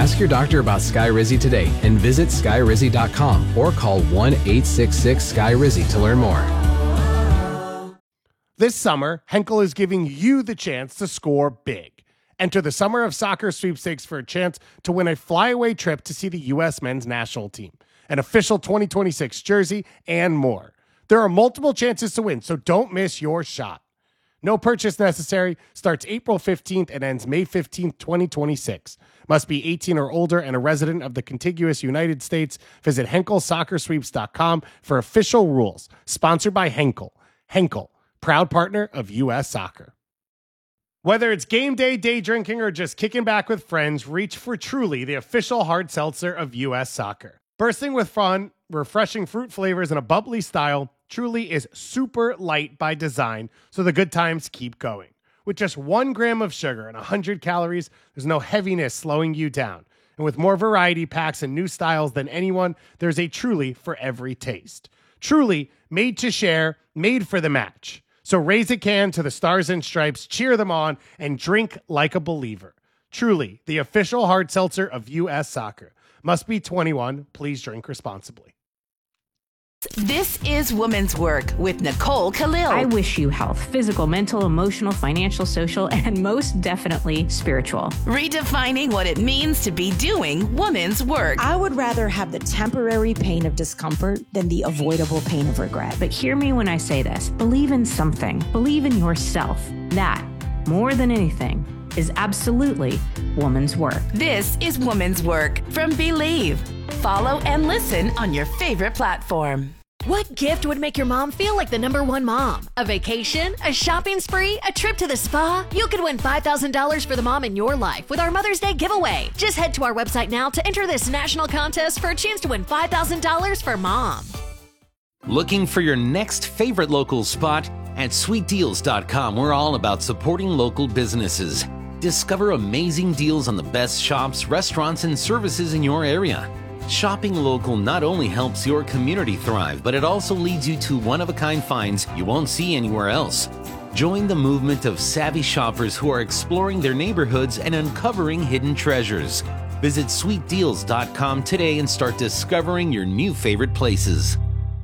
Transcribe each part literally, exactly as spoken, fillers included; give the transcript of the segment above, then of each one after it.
Ask your doctor about Skyrizi today and visit skyrizi dot com or call one eight six six Sky Rizzy to learn more. This summer, Henkel is giving you the chance to score big. Enter the Summer of Soccer sweepstakes for a chance to win a flyaway trip to see the U S men's national team, an official twenty twenty-six jersey, and more. There are multiple chances to win, so don't miss your shot. No purchase necessary. Starts April fifteenth and ends May fifteenth, twenty twenty-six. Must be eighteen or older and a resident of the contiguous United States. Visit henkel soccer sweeps dot com for official rules. Sponsored by Henkel. Henkel, proud partner of U S Soccer. Whether it's game day, day drinking, or just kicking back with friends, reach for Truly, the official hard seltzer of U S Soccer. Bursting with fun, refreshing fruit flavors, and a bubbly style, Truly is super light by design, so the good times keep going. With just one gram of sugar and one hundred calories, there's no heaviness slowing you down. And with more variety packs and new styles than anyone, there's a Truly for every taste. Truly, made to share, made for the match. So raise a can to the Stars and Stripes, cheer them on, and drink like a believer. Truly, the official hard seltzer of U S Soccer. Must be twenty-one. Please drink responsibly. This is Women's Work with Nicole Khalil. I wish you health, physical, mental, emotional, financial, social, and most definitely spiritual. Redefining what it means to be doing women's work. I would rather have the temporary pain of discomfort than the avoidable pain of regret. But hear me when I say this. Believe in something. Believe in yourself. That, more than anything, is absolutely woman's work. This is Woman's Work from Believe. Follow and listen on your favorite platform. What gift would make your mom feel like the number one mom? A vacation? A shopping spree? A trip to the spa? You could win five thousand dollars for the mom in your life with our Mother's Day giveaway. Just head to our website now to enter this national contest for a chance to win five thousand dollars for mom. Looking for your next favorite local spot? At sweet deals dot com, we're all about supporting local businesses. Discover amazing deals on the best shops, restaurants, and services in your area. Shopping local not only helps your community thrive, but it also leads you to one-of-a-kind finds you won't see anywhere else. Join the movement of savvy shoppers who are exploring their neighborhoods and uncovering hidden treasures. Visit sweet deals dot com today and start discovering your new favorite places.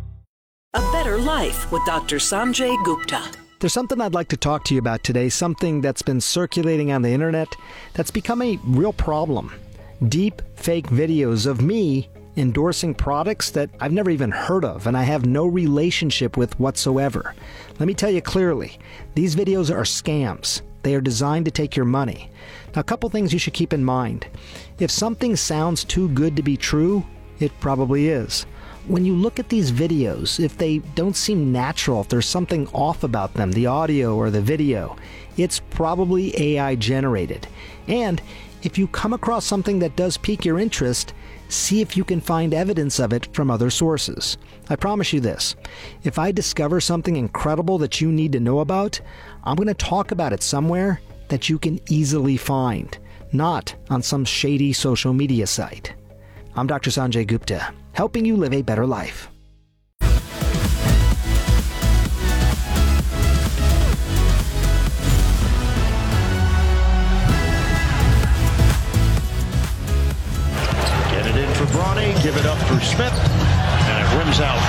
A Better Life with Doctor Sanjay Gupta. There's something I'd like to talk to you about today, something that's been circulating on the internet that's become a real problem. Deep fake videos of me endorsing products that I've never even heard of and I have no relationship with whatsoever. Let me tell you clearly, these videos are scams. They are designed to take your money. Now, a couple things you should keep in mind. If something sounds too good to be true, it probably is. When you look at these videos, if they don't seem natural, if there's something off about them, the audio or the video, it's probably A I generated. And if you come across something that does pique your interest, see if you can find evidence of it from other sources. I promise you this, if I discover something incredible that you need to know about, I'm going to talk about it somewhere that you can easily find, not on some shady social media site. I'm Doctor Sanjay Gupta, helping you live a better life. Get it in for Brawny, give it up for Smith, and it rims out.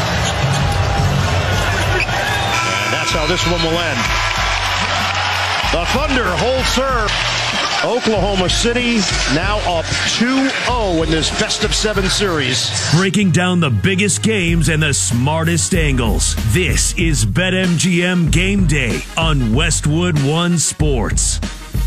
And that's how this one will end. The Thunder hold serve. Oklahoma City now up two oh in this best of seven series. Breaking down the biggest games and the smartest angles. This is BetMGM Game Day on Westwood One Sports.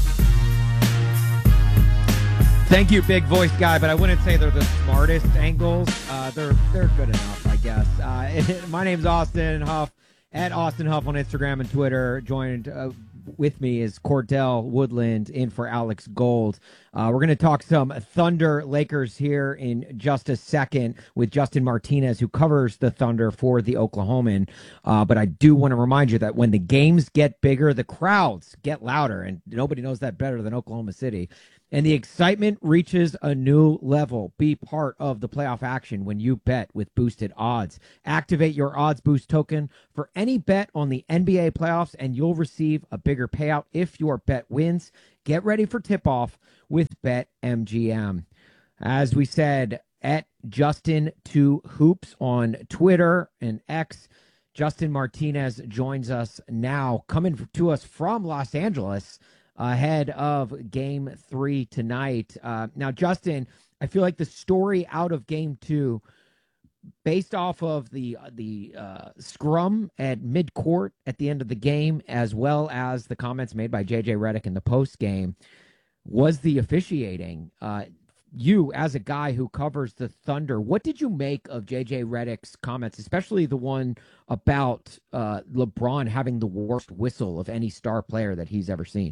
Thank you, big voice guy, but I wouldn't say they're the smartest angles. Uh, they're they're good enough, I guess. Uh, my name's Austin Huff, at Austin Huff on Instagram and Twitter. Joined uh, with me is Cordell Woodland in for Alex Gold. Uh, we're going to talk some Thunder Lakers here in just a second with Justin Martinez, who covers the Thunder for the Oklahoman. Uh, but I do want to remind you that when the games get bigger, the crowds get louder, and nobody knows that better than Oklahoma City. And the excitement reaches a new level. Be part of the playoff action when you bet with boosted odds. Activate your Odds Boost token for any bet on the N B A playoffs, and you'll receive a bigger payout if your bet wins. get ready for tip-off with BetMGM. As we said, at Justin two Hoops on Twitter and X, Justin Martinez joins us now, coming to us from Los Angeles ahead of game three tonight. Uh, now, Justin, I feel like the story out of game two, based off of the the uh, scrum at midcourt at the end of the game, as well as the comments made by J J Redick in the post game, was the officiating. Uh, you, as a guy who covers the Thunder, what did you make of J J Redick's comments, especially the one about uh, LeBron having the worst whistle of any star player that he's ever seen?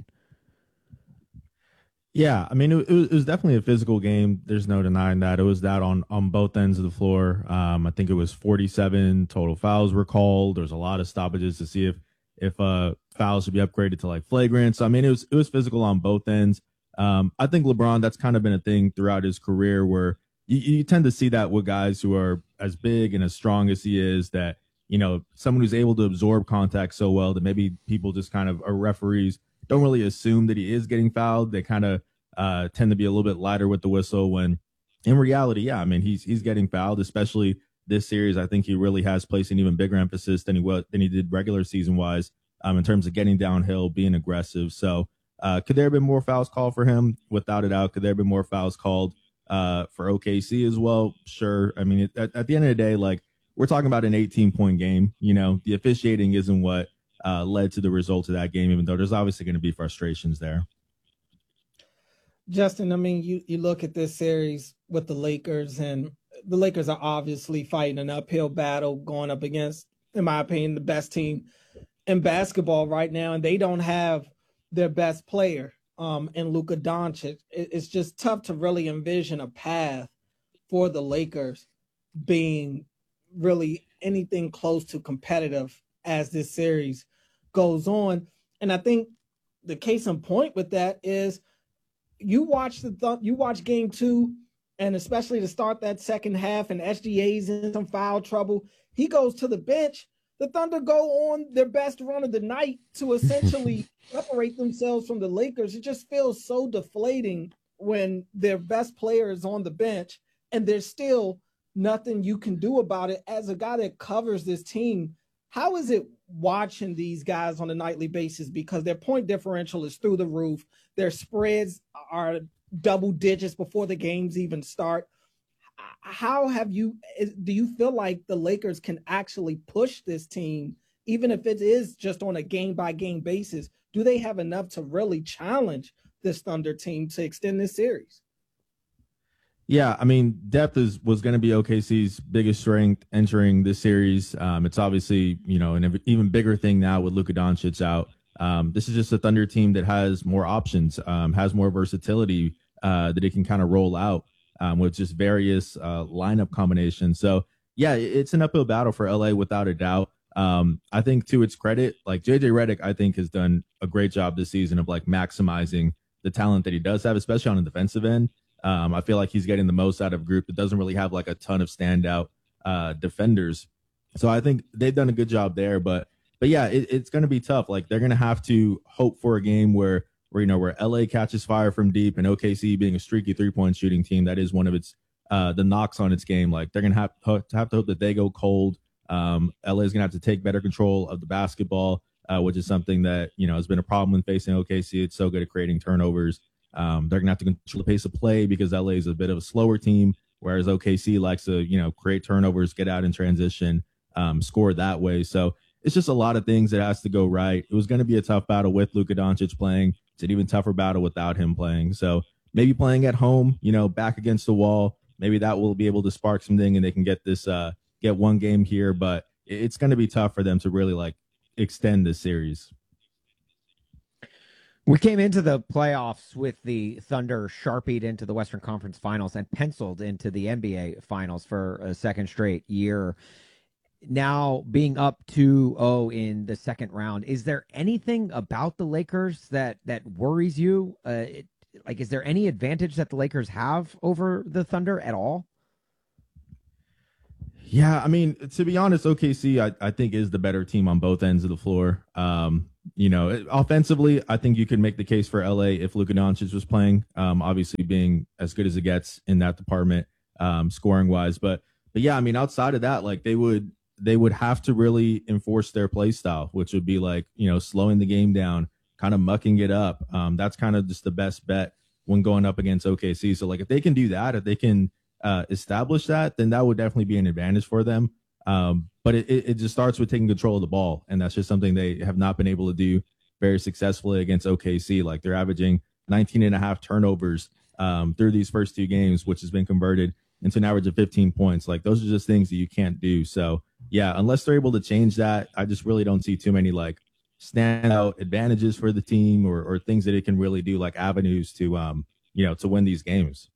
Yeah, I mean, it, it was definitely a physical game. There's no denying that. It was that on, on both ends of the floor. Um, I think it was forty-seven total fouls were called. There's a lot of stoppages to see if if uh, fouls should be upgraded to like flagrant. So, I mean, it was it was physical on both ends. Um, I think LeBron, that's kind of been a thing throughout his career where you, you tend to see that with guys who are as big and as strong as he is, that, you know, someone who's able to absorb contact so well that maybe people just kind of, or referees, don't really assume that he is getting fouled. They kind of uh, tend to be a little bit lighter with the whistle when in reality, yeah, I mean, he's he's getting fouled, especially this series. I think he really has placed an even bigger emphasis than he was, than he did regular season wise um, in terms of getting downhill, being aggressive. So uh, could there have been more fouls called for him? Without a doubt. Could there have been more fouls called uh, for O K C as well? Sure. I mean, at, at the end of the day, like, we're talking about an eighteen point game. You know, the officiating isn't what Uh, led to the result of that game, even though there's obviously going to be frustrations there. Justin, I mean, you, you look at this series with the Lakers, and the Lakers are obviously fighting an uphill battle going up against, in my opinion, the best team in basketball right now, and they don't have their best player um, in Luka Doncic. It, it's just tough to really envision a path for the Lakers being really anything close to competitive as this series goes on. And I think the case in point with that is you watch the th- you watch game two, and especially to start that second half, and S G A's in some foul trouble. He goes to the bench. The Thunder go on their best run of the night to essentially separate themselves from the Lakers. It just feels so deflating when their best player is on the bench and there's still nothing you can do about it. As a guy that covers this team, how is it watching these guys on a nightly basis? Because their point differential is through the roof. Their spreads are double digits before the games even start. How have you, do you feel like the Lakers can actually push this team, even if it is just on a game by game basis? Do they have enough to really challenge this Thunder team to extend this series? Yeah, I mean, depth is was going to be O K C's biggest strength entering this series. Um, it's obviously, you know, an even bigger thing now with Luka Doncic out. Um, this is just a Thunder team that has more options, um, has more versatility uh, that it can kind of roll out um, with just various uh, lineup combinations. So, yeah, it's an uphill battle for L A without a doubt. Um, I think to its credit, like J J Redick, I think has done a great job this season of like maximizing the talent that he does have, especially on the defensive end. Um, I feel like he's getting the most out of a group that doesn't really have like a ton of standout uh, defenders. So I think they've done a good job there. But but yeah, it, it's going to be tough. Like they're going to have to hope for a game where where you know where L A catches fire from deep, and O K C being a streaky three point shooting team, that is one of its uh, the knocks on its game. Like they're going to have to have to hope that they go cold. Um, L A is going to have to take better control of the basketball, uh, which is something that you know has been a problem when facing O K C. It's so good at creating turnovers. Um, they're going to have to control the pace of play because L A is a bit of a slower team, whereas O K C likes to, you know, create turnovers, get out in transition, um, score that way. So it's just a lot of things that has to go right. It was going to be a tough battle with Luka Doncic playing. It's an even tougher battle without him playing. So maybe playing at home, you know, back against the wall, maybe that will be able to spark something and they can get this, uh, get one game here. But it's going to be tough for them to really like extend this series. We came into the playoffs with the Thunder sharpied into the Western Conference Finals and penciled into the N B A Finals for a second straight year. Now being up two oh in the second round, is there anything about the Lakers that, that worries you? Uh, it, like, is there any advantage that the Lakers have over the Thunder at all? Yeah, I mean, to be honest, O K C, I, I think, is the better team on both ends of the floor. Um, you know, it, offensively, I think you could make the case for L A if Luka Doncic was playing, um, obviously being as good as it gets in that department, um, scoring wise. But, but yeah, I mean, outside of that, like they would, they would have to really enforce their play style, which would be like, you know, slowing the game down, kind of mucking it up. Um, that's kind of just the best bet when going up against O K C. So like, if they can do that, if they can, Uh, establish that, then that would definitely be an advantage for them. Um, but it, it just starts with taking control of the ball, and that's just something they have not been able to do very successfully against O K C. Like they're averaging nineteen and a half turnovers um, through these first two games, which has been converted into an average of fifteen points. Like those are just things that you can't do. So yeah, unless they're able to change that, I just really don't see too many like standout advantages for the team or, or things that it can really do, like avenues to um, you know, to win these games.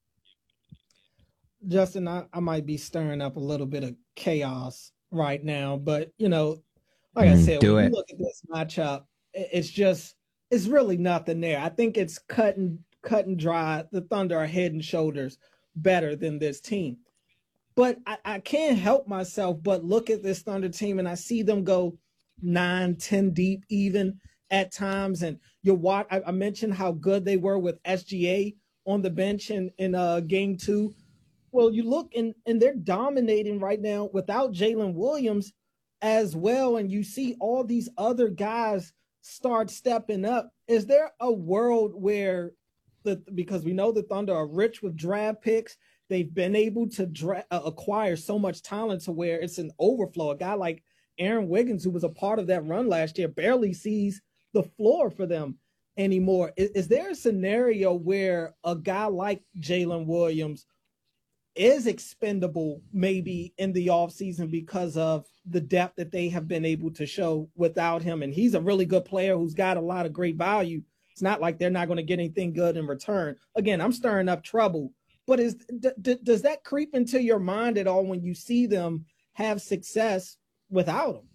Justin, I, I might be stirring up a little bit of chaos right now, but you know, like mm, I said, when it. you look at this matchup, it's just it's really nothing there. I think it's cut and cut and dry. The Thunder are head and shoulders better than this team, but I, I can't help myself but look at this Thunder team and I see them go nine, ten deep even at times. And you watch. I, I mentioned how good they were with S G A on the bench in in uh, game two. Well, you look and, and they're dominating right now without Jalen Williams as well. And you see all these other guys start stepping up. Is there a world where the, because we know the Thunder are rich with draft picks, they've been able to dra- uh, acquire so much talent to where it's an overflow. A guy like Aaron Wiggins, who was a part of that run last year, barely sees the floor for them anymore. Is, is there a scenario where a guy like Jalen Williams is expendable maybe in the offseason because of the depth that they have been able to show without him? And he's a really good player who's got a lot of great value. It's not like they're not going to get anything good in return. Again, I'm stirring up trouble, but is d- d- does that creep into your mind at all when you see them have success without him?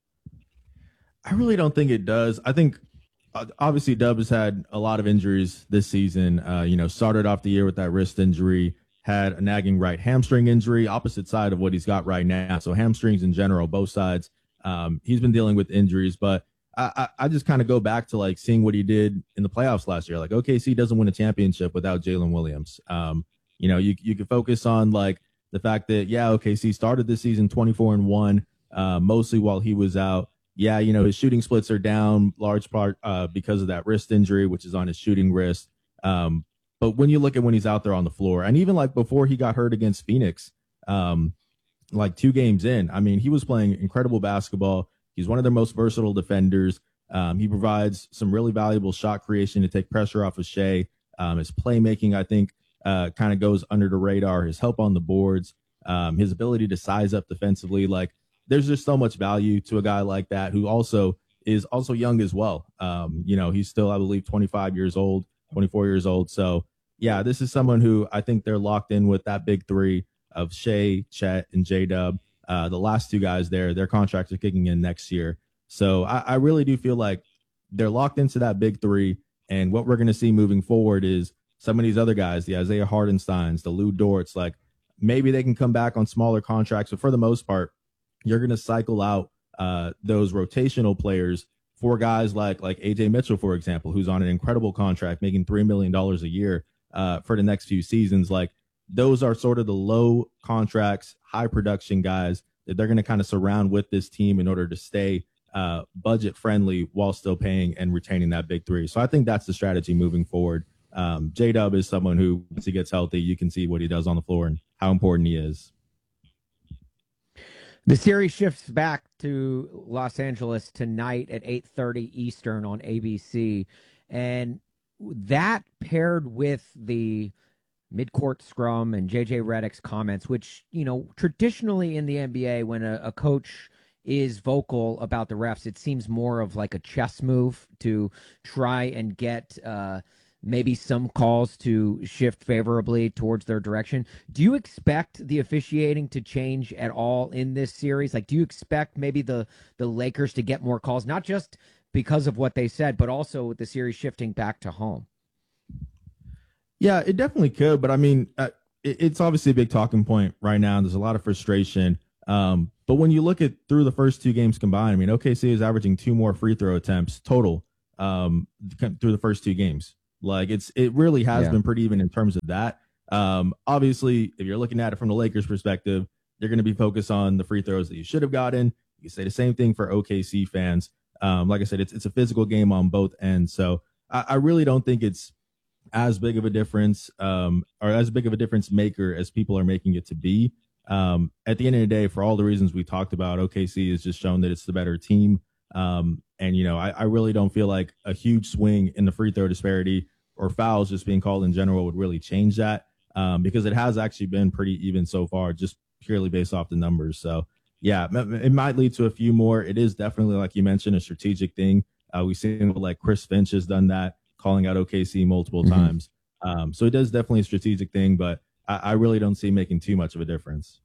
I really don't think it does. I think uh, obviously Dub has had a lot of injuries this season. Uh, you know, started off the year with that wrist injury, had a nagging right hamstring injury, opposite side of what he's got right now. So hamstrings in general, both sides. Um, he's been dealing with injuries, but I, I, I just kind of go back to like seeing what he did in the playoffs last year. Like O K C doesn't win a championship without Jalen Williams. Um, you know, you you can focus on like the fact that, yeah, O K C started this season twenty-four and one, uh, mostly while he was out. Yeah, you know, his shooting splits are down large part uh, because of that wrist injury, which is on his shooting wrist. Um, But when you look at when he's out there on the floor, and even like before he got hurt against Phoenix, um, like two games in, I mean, he was playing incredible basketball. He's one of their most versatile defenders. Um, he provides some really valuable shot creation to take pressure off of Shea. Um, his playmaking, I think, uh, kind of goes under the radar. His help on the boards, um, his ability to size up defensively. Like, there's just so much value to a guy like that who also is also young as well. Um, you know, he's still, I believe, twenty-five years old, twenty-four years old. So, yeah, this is someone who I think they're locked in with that big three of Shea, Chet, and J-Dub. Uh, the last two guys there, their contracts are kicking in next year. So I, I really do feel like they're locked into that big three. And what we're going to see moving forward is some of these other guys, the Isaiah Hardensteins, the Lou Dorts, like maybe they can come back on smaller contracts. But for the most part, you're going to cycle out uh, those rotational players for guys like like A J Mitchell, for example, who's on an incredible contract, making three million dollars a year. Uh, for the next few seasons. Like those are sort of the low contracts, high production guys that they're going to kind of surround with this team in order to stay uh, budget friendly while still paying and retaining that big three. So I think that's the strategy moving forward. Um, J-Dub is someone who, once he gets healthy, you can see what he does on the floor and how important he is. The series shifts back to Los Angeles tonight at eight thirty Eastern on A B C. And that paired with the midcourt scrum and J J Redick's comments, which, you know, traditionally in the N B A, when a, a coach is vocal about the refs, it seems more of like a chess move to try and get uh, maybe some calls to shift favorably towards their direction. Do you expect the officiating to change at all in this series? Like, do you expect maybe the, the Lakers to get more calls, not just because of what they said, but also with the series shifting back to home? Yeah, it definitely could. But I mean, uh, it, it's obviously a big talking point right now. There's a lot of frustration Um, but when you look at through the first two games combined, I mean, O K C is averaging two more free throw attempts total um, through the first two games. Like it's it really has yeah. been pretty even in terms of that. Um, obviously, if you're looking at it from the Lakers perspective, you're going to be focused on the free throws that you should have gotten. You can say the same thing for O K C fans. Um, like I said, it's it's a physical game on both ends. So I, I really don't think it's as big of a difference um, or as big of a difference maker as people are making it to be. Um, at the end of the day, for all the reasons we talked about, O K C has just shown that it's the better team. Um, and, you know, I, I really don't feel like a huge swing in the free throw disparity or fouls just being called in general would really change that um, because it has actually been pretty even so far, just purely based off the numbers. So, yeah, it might lead to a few more. It is definitely, like you mentioned, a strategic thing. Uh, we've seen like Chris Finch has done that, calling out O K C multiple mm-hmm. times. Um, so it is definitely a strategic thing, but I, I really don't see making too much of a difference.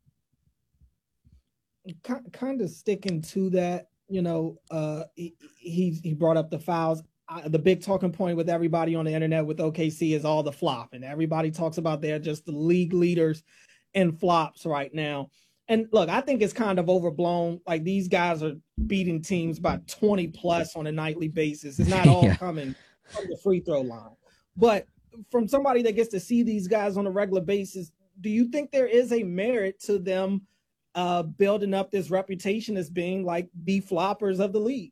Kind of sticking to that, you know, uh, he, he he brought up the fouls. I, the big talking point with everybody on the internet with O K C is all the flop, and everybody talks about they're just the league leaders in flops right now. And look, I think it's kind of overblown. Like these guys are beating teams by twenty plus on a nightly basis. It's not all yeah. coming from the free throw line. But from somebody that gets to see these guys on a regular basis, do you think there is a merit to them uh, building up this reputation as being like the floppers of the league?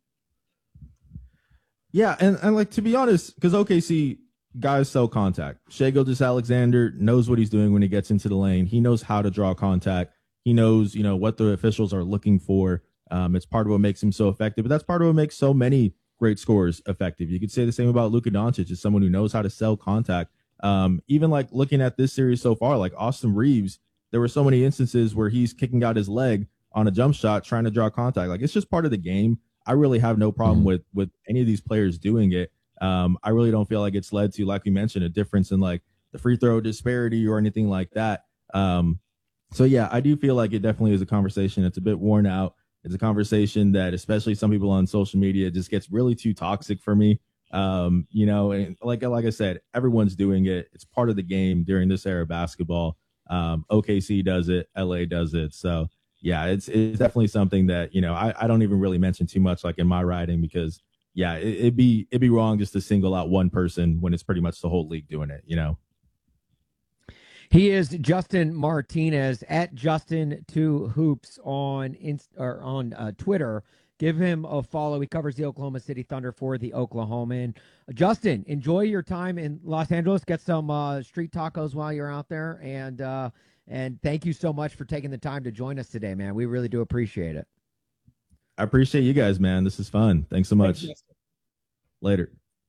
Yeah, and, and like to be honest, because O K C guys sell contact. Shai Gilgeous-Alexander knows what he's doing when he gets into the lane. He knows how to draw contact. He knows, you know, what the officials are looking for. Um, it's part of what makes him so effective, but that's part of what makes so many great scorers effective. You could say the same about Luka Doncic, as someone who knows how to sell contact. Um, even like looking at this series so far, like Austin Reeves, there were so many instances where he's kicking out his leg on a jump shot, trying to draw contact. Like it's just part of the game. I really have no problem mm-hmm. with with any of these players doing it. Um, I really don't feel like it's led to, like we mentioned, a difference in like the free throw disparity or anything like that. Um, So, yeah, I do feel like it definitely is a conversation that's a bit worn out. It's a conversation that especially some people on social media just gets really too toxic for me. Um, you know, and like like I said, everyone's doing it. It's part of the game during this era of basketball. Um, O K C does it. L A does it. So, yeah, it's it's definitely something that, you know, I, I don't even really mention too much like in my writing because, yeah, it, it'd be it'd be wrong just to single out one person when it's pretty much the whole league doing it, you know. He is Justin Martinez at Justin two Hoops on Inst- or on uh, Twitter. Give him a follow. He covers the Oklahoma City Thunder for the Oklahoman. Uh, Justin, enjoy your time in Los Angeles. Get some uh, street tacos while you're out there, and uh, and thank you so much for taking the time to join us today, man. We really do appreciate it. I appreciate you guys, man. This is fun. Thanks so much. Thanks, Later.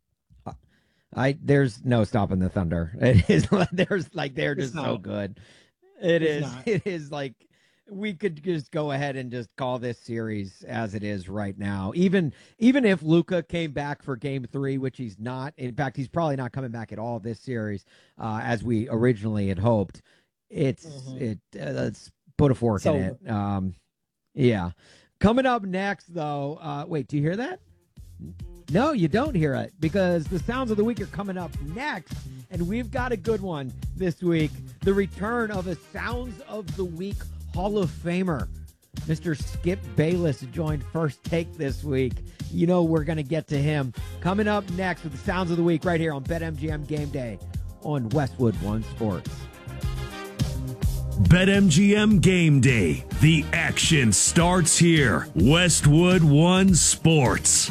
I there's no stopping the Thunder. It is there's like they're just so good. It is it is like we could just go ahead and just call this series as it is right now. Even even if Luka came back for game three, which he's not. In fact, he's probably not coming back at all this series, uh, as we originally had hoped. It's mm-hmm. it uh, let's put a fork so, in it. Um, yeah. Coming up next, though. Uh, wait, do you hear that? No, you don't hear it because the Sounds of the Week are coming up next, and we've got a good one this week. The return of a Sounds of the Week Hall of Famer. Mister Skip Bayless joined First Take this week. You know we're going to get to him. Coming up next with the Sounds of the Week right here on BetMGM Game Day on Westwood One Sports. BetMGM Game Day. The action starts here. Westwood One Sports.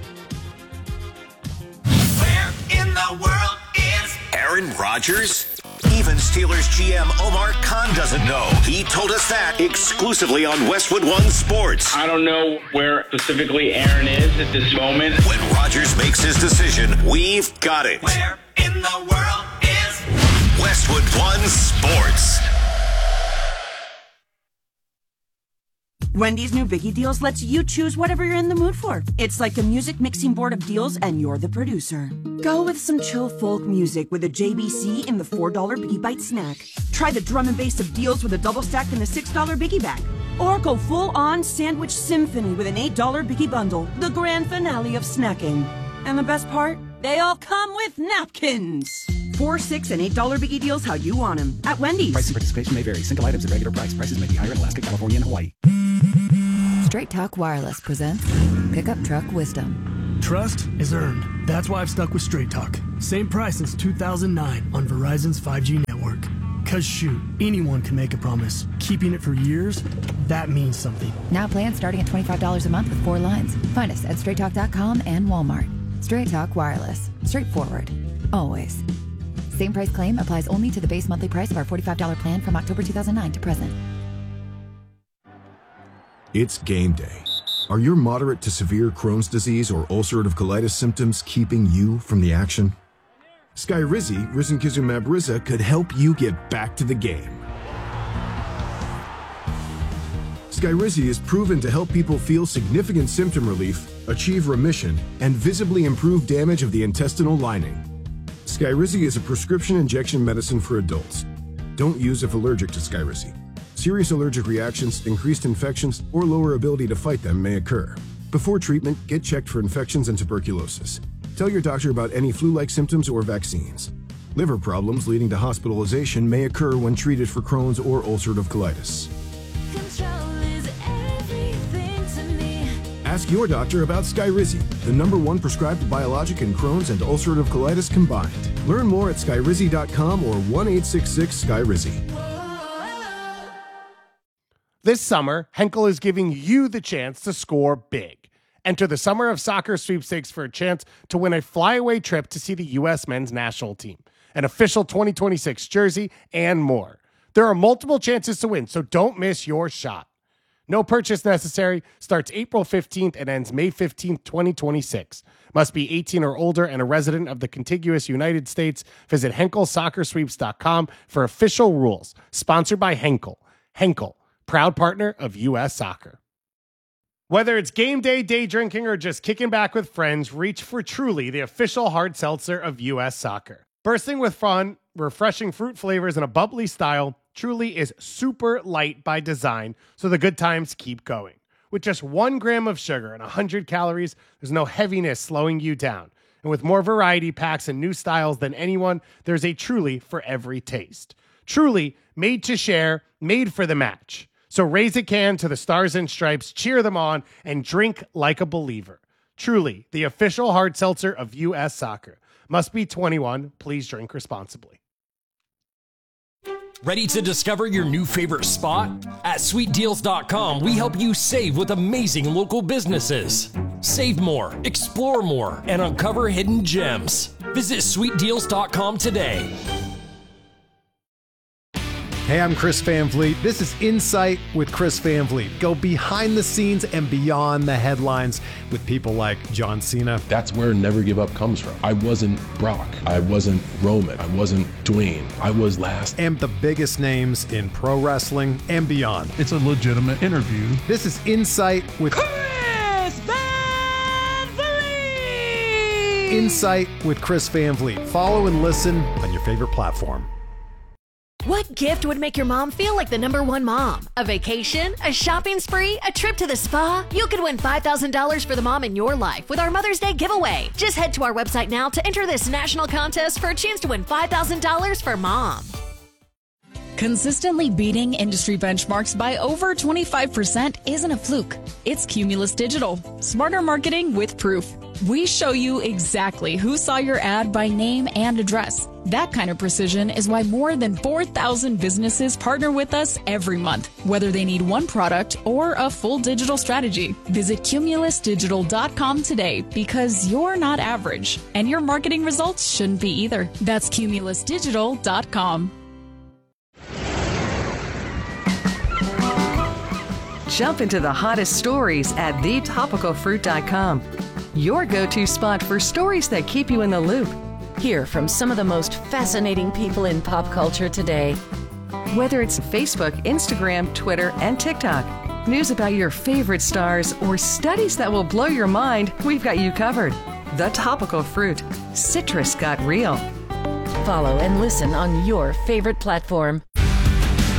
The world is Aaron Rodgers? Even Steelers G M Omar Khan doesn't know. He told us that exclusively on Westwood One Sports. I don't know where specifically Aaron is at this moment. When Rodgers makes his decision, we've got it. Where in the world is Westwood One Sports? Wendy's new Biggie Deals lets you choose whatever you're in the mood for. It's like a music mixing board of deals, and you're the producer. Go with some chill folk music with a J B C in the four dollar Biggie Bite snack. Try the drum and bass of deals with a double stack in the six dollar Biggie Bag. Or go full-on sandwich symphony with an eight dollar Biggie Bundle, the grand finale of snacking. And the best part? They all come with napkins. Four, six, and eight dollar Biggie Deals how you want them at Wendy's. Price and participation may vary. Single items at regular price. Prices may be higher in Alaska, California, and Hawaii. Straight Talk Wireless presents Pickup Truck Wisdom. Trust is earned. That's why I've stuck with Straight Talk. Same price since two thousand nine on Verizon's five G network. Cause shoot, anyone can make a promise. Keeping it for years, that means something. Now plans starting at twenty-five dollars a month with four lines. Find us at straight talk dot com and Walmart. Straight Talk Wireless. Straightforward. Always. Same price claim applies only to the base monthly price of our forty-five dollars plan from October two thousand nine to present. It's game day. Are your moderate to severe Crohn's disease or ulcerative colitis symptoms keeping you from the action? Skyrizi, risankizumab Riza, could help you get back to the game. Skyrizi is proven to help people feel significant symptom relief, achieve remission, and visibly improve damage of the intestinal lining. Skyrizi is a prescription injection medicine for adults. Don't use if allergic to Skyrizi. Serious allergic reactions, increased infections, or lower ability to fight them may occur. Before treatment, get checked for infections and tuberculosis. Tell your doctor about any flu-like symptoms or vaccines. Liver problems leading to hospitalization may occur when treated for Crohn's or ulcerative colitis. Ask your doctor about Skyrizi, the number one prescribed biologic in Crohn's and ulcerative colitis combined. Learn more at skyrizi dot com or one eight six six Skyrizi. This summer, Henkel is giving you the chance to score big. Enter the Summer of Soccer sweepstakes for a chance to win a flyaway trip to see the U S men's national team, an official twenty twenty-six jersey, and more. There are multiple chances to win, so don't miss your shot. No purchase necessary, starts April fifteenth and ends May fifteenth, twenty twenty-six. Must be eighteen or older and a resident of the contiguous United States. Visit henkel soccer sweeps dot com for official rules. Sponsored by Henkel. Henkel, proud partner of U S Soccer. Whether it's game day, day drinking, or just kicking back with friends, reach for Truly, the official hard seltzer of U S Soccer. Bursting with fun, refreshing fruit flavors, and a bubbly style, Truly is super light by design, so the good times keep going. With just one gram of sugar and one hundred calories, there's no heaviness slowing you down. And with more variety packs and new styles than anyone, there's a Truly for every taste. Truly, made to share, made for the match. So raise a can to the Stars and Stripes, cheer them on, and drink like a believer. Truly, the official hard seltzer of U S Soccer. Must be twenty-one. Please drink responsibly. Ready to discover your new favorite spot? At sweet deals dot com, we help you save with amazing local businesses. Save more, explore more, and uncover hidden gems. Visit sweet deals dot com today. Hey, I'm Chris Van Vliet. This is Insight with Chris Van Vliet. Go behind the scenes and beyond the headlines with people like John Cena. That's where Never Give Up comes from. I wasn't Brock. I wasn't Roman. I wasn't Dwayne. I was last. And the biggest names in pro wrestling and beyond. It's a legitimate interview. This is Insight with Chris Van Vliet. Insight with Chris Van Vliet. Follow and listen on your favorite platform. What gift would make your mom feel like the number one mom? A vacation? A shopping spree? A trip to the spa? You could win five thousand dollars for the mom in your life with our Mother's Day giveaway. Just head to our website now to enter this national contest for a chance to win five thousand dollars for mom. Consistently beating industry benchmarks by over twenty-five percent isn't a fluke. It's Cumulus Digital. Smarter marketing with proof. We show you exactly who saw your ad by name and address. That kind of precision is why more than four thousand businesses partner with us every month, whether they need one product or a full digital strategy. Visit cumulus digital dot com today because you're not average, and your marketing results shouldn't be either. That's cumulus digital dot com. Jump into the hottest stories at the topical fruit dot com. Your go-to spot for stories that keep you in the loop. Hear from some of the most fascinating people in pop culture today. Whether it's Facebook, Instagram, Twitter, and TikTok, news about your favorite stars, or studies that will blow your mind, we've got you covered. The Topical Fruit. Citrus got real. Follow and listen on your favorite platform.